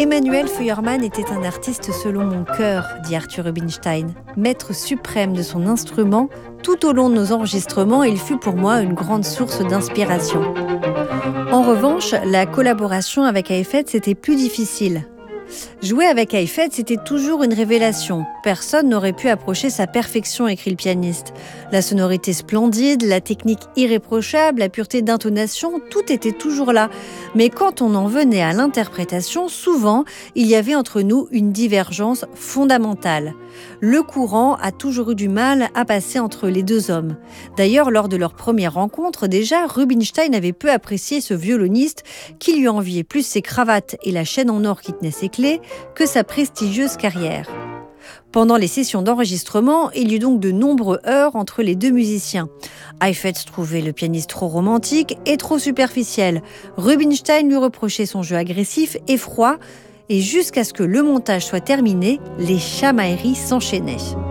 Emanuel Feuermann était un artiste selon mon cœur, dit Arthur Rubinstein. Maître suprême de son instrument, tout au long de nos enregistrements, il fut pour moi une grande source d'inspiration. En revanche, la collaboration avec Heifetz c'était plus difficile. Jouer avec Heifetz, c'était toujours une révélation. Personne n'aurait pu approcher sa perfection, écrit le pianiste. La sonorité splendide, la technique irréprochable, la pureté d'intonation, tout était toujours là. Mais quand on en venait à l'interprétation, souvent, il y avait entre nous une divergence fondamentale. Le courant a toujours eu du mal à passer entre les deux hommes. D'ailleurs, lors de leur première rencontre, déjà, Rubinstein avait peu apprécié ce violoniste qui lui enviait plus ses cravates et la chaîne en or qui tenait ses clés que sa prestigieuse carrière. Pendant les sessions d'enregistrement, il y eut donc de nombreux heurts entre les deux musiciens. Heifetz trouvait le pianiste trop romantique et trop superficiel. Rubinstein lui reprochait son jeu agressif et froid. Et jusqu'à ce que le montage soit terminé, les chamailleries s'enchaînaient.